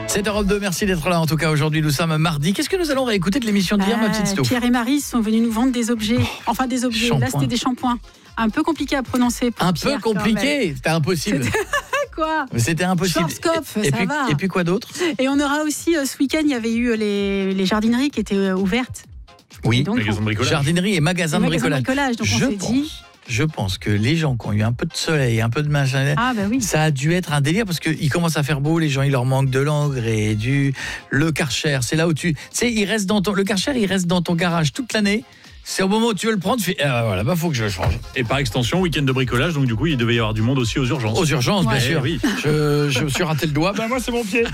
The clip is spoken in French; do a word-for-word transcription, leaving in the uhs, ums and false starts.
C'est Europe deux, merci d'être là. En tout cas, aujourd'hui, nous sommes mardi. Qu'est-ce que nous allons réécouter de l'émission d'hier, euh, ma petite Stouff? Pierre et Marie sont venus nous vendre des objets. Enfin, des objets. Shampoing. Là, c'était des shampoings. Un peu compliqué à prononcer. Pour Un Pierre, peu compliqué, c'était impossible. C'était... Quoi? C'était impossible. Schwarzkopf, et, et ça puis, va. Et puis quoi d'autre? Et on aura aussi, euh, ce week-end, il y avait eu les, les jardineries qui étaient euh, ouvertes. Oui, donc, magasin de bricolage. jardinerie et magasin de magasin de bricolage. bricolage. Donc, je, on s'est pense, dit... je pense que les gens qui ont eu un peu de soleil, un peu de machin, Ah, bah oui. ça a dû être un délire parce qu'il commence à faire beau, les gens, il leur manque de l'engrais, du le Karcher, c'est là où tu... Tu sais, il reste dans ton... Le Karcher, il reste dans ton garage toute l'année. C'est au moment où tu veux le prendre, tu fais, ah, voilà, bah faut que je le change. Et par extension, week-end de bricolage, donc du coup, il devait y avoir du monde aussi aux urgences. Aux urgences, Ouais. bien sûr. Eh oui. Je, je me suis raté le doigt. Bah moi, c'est mon pied.